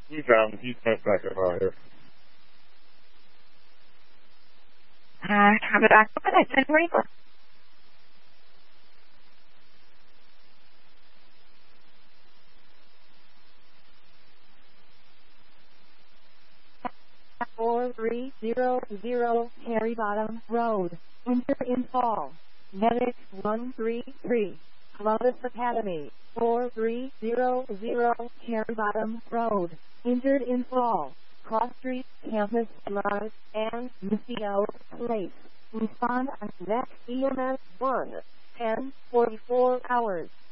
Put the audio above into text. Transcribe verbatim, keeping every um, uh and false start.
We found him. He's sent back up out here. Uh, copy back. What I said, where you go? four three zero zero Cherry Bottom Road, Winter in Fall. Medic one three three, Columbus Academy, four three zero zero Cherry Bottom Road, injured in fall. Cross Street, Campus Drive, and Missio Place. Respond at next E M S one, ten forty-four hours.